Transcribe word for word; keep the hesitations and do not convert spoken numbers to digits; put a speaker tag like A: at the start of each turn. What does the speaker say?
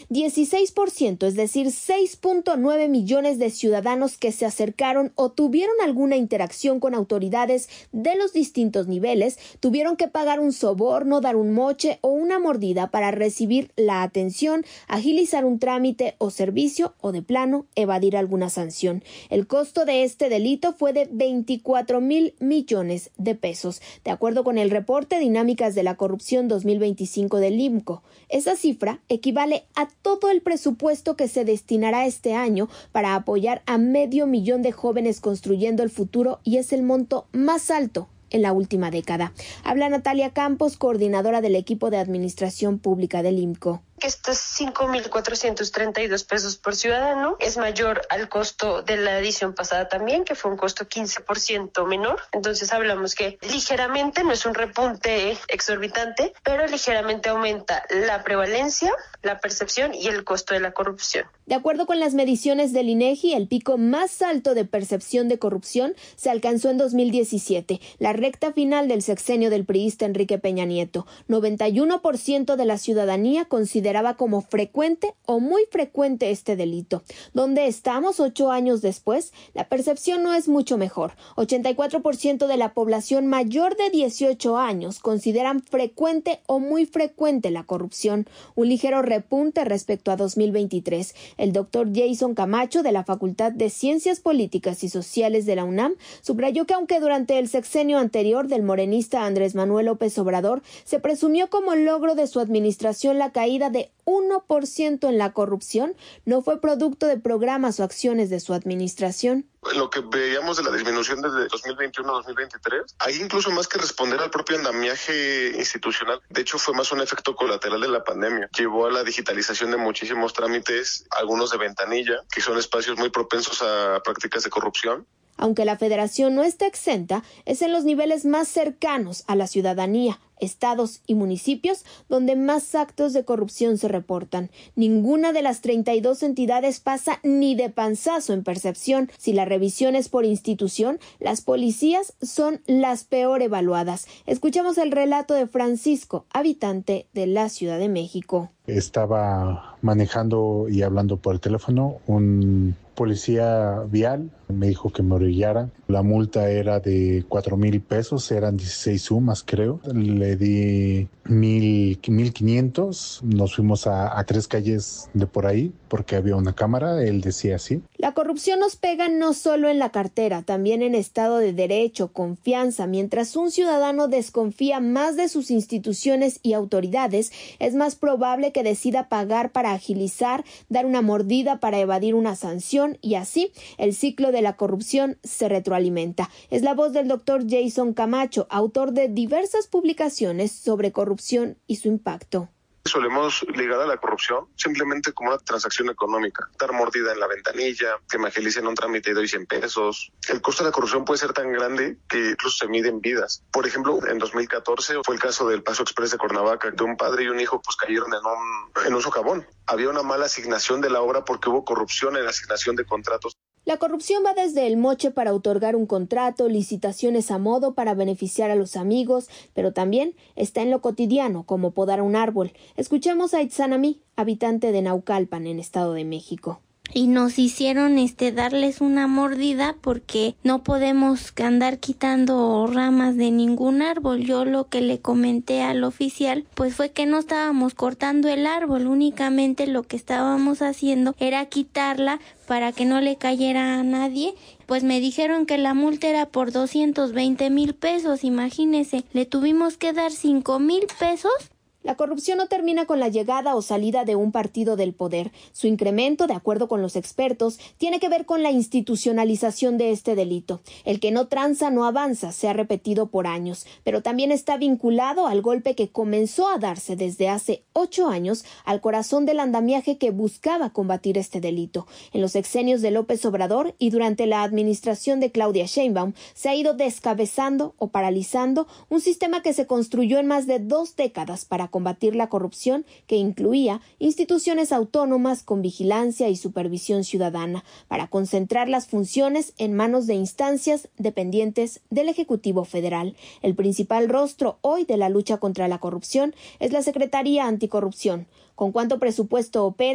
A: dieciséis por ciento, es decir, seis punto nueve millones de ciudadanos que se acercaron o tuvieron alguna interacción con autoridades de los distintos niveles, tuvieron que pagar un soborno, dar un moche o una mordida para recibir la atención, agilizar un trámite o servicio o de plano evadir alguna sanción. El costo de este delito fue de veinticuatro mil millones de pesos, de acuerdo con el reporte Dinámicas de la Corrupción dos mil veinticinco del I M C O. Esa cifra equivale a todo el presupuesto que se destinará este año para apoyar a medio millón de jóvenes construyendo el futuro y es el monto más alto en la última década. Habla Natalia Campos, coordinadora del equipo de Administración Pública del I M C O.
B: Que estos cinco mil cuatrocientos treinta y dos pesos por ciudadano es mayor al costo de la edición pasada también, que fue un costo quince por ciento menor. Entonces hablamos que ligeramente, no es un repunte exorbitante, pero ligeramente aumenta la prevalencia, la percepción y el costo de la corrupción.
A: De acuerdo con las mediciones del INEGI, el pico más alto de percepción de corrupción se alcanzó en dos mil diecisiete, la recta final del sexenio del priista Enrique Peña Nieto. noventa y uno por ciento de la ciudadanía considera consideraba como frecuente o muy frecuente este delito. ¿Dónde estamos ocho años después? La percepción no es mucho mejor. ochenta y cuatro por ciento de la población mayor de dieciocho años consideran frecuente o muy frecuente la corrupción, un ligero repunte respecto a dos mil veintitrés. El doctor Jason Camacho, de la Facultad de Ciencias Políticas y Sociales de la UNAM, subrayó que aunque durante el sexenio anterior del morenista Andrés Manuel López Obrador se presumió como logro de su administración la caída de uno por ciento en la corrupción, no fue producto de programas o acciones de su administración.
C: Lo que veíamos de la disminución desde dos mil veintiuno a dos mil veintitrés, ahí incluso más que responder al propio andamiaje institucional, de hecho fue más un efecto colateral de la pandemia. Llevó a la digitalización de muchísimos trámites, algunos de ventanilla, que son espacios muy propensos a prácticas de corrupción.
A: Aunque la federación no está exenta, es en los niveles más cercanos a la ciudadanía, estados y municipios, donde más actos de corrupción se reportan. Ninguna de las treinta y dos entidades pasa ni de panzazo en percepción. Si la revisión es por institución, las policías son las peor evaluadas. Escuchamos el relato de Francisco, habitante de la Ciudad de México.
D: Estaba manejando y hablando por el teléfono un policía vial, me dijo que me orillara. La multa era de cuatro mil pesos, eran dieciséis sumas creo. Le di mil, mil quinientos, nos fuimos a, a tres calles de por ahí porque había una cámara, él decía así.
A: La corrupción nos pega no solo en la cartera, también en Estado de Derecho, confianza. Mientras un ciudadano desconfía más de sus instituciones y autoridades, es más probable que decida pagar para agilizar, dar una mordida para evadir una sanción y así el ciclo de la corrupción se retroalimenta. Es la voz del doctor Jason Camacho, autor de diversas publicaciones sobre corrupción y su impacto.
C: Solemos ligar a la corrupción simplemente como una transacción económica. Dar mordida en la ventanilla, que me agilicen un trámite y doy cien pesos. El costo de la corrupción puede ser tan grande que incluso se mide en vidas. Por ejemplo, en dos mil catorce fue el caso del Paso Express de Cuernavaca, que un padre y un hijo pues cayeron en un, en un socavón. Había una mala asignación de la obra porque hubo corrupción en la asignación de contratos.
A: La corrupción va desde el moche para otorgar un contrato, licitaciones a modo para beneficiar a los amigos, pero también está en lo cotidiano, como podar un árbol. Escuchemos a Itzanami, habitante de Naucalpan, en Estado de México.
E: Y nos hicieron este darles una mordida porque no podemos andar quitando ramas de ningún árbol. Yo lo que le comenté al oficial pues fue que no estábamos cortando el árbol, únicamente lo que estábamos haciendo era quitarla para que no le cayera a nadie. Pues me dijeron que la multa era por doscientos veinte mil pesos, imagínense, le tuvimos que dar cinco mil pesos.
A: La corrupción no termina con la llegada o salida de un partido del poder. Su incremento, de acuerdo con los expertos, tiene que ver con la institucionalización de este delito. El que no tranza no avanza, se ha repetido por años, pero también está vinculado al golpe que comenzó a darse desde hace ocho años al corazón del andamiaje que buscaba combatir este delito. En los sexenios de López Obrador y durante la administración de Claudia Sheinbaum se ha ido descabezando o paralizando un sistema que se construyó en más de dos décadas para combatir la corrupción, que incluía instituciones autónomas con vigilancia y supervisión ciudadana, para concentrar las funciones en manos de instancias dependientes del Ejecutivo Federal. El principal rostro hoy de la lucha contra la corrupción es la Secretaría Anticorrupción. ¿Con cuánto presupuesto opera?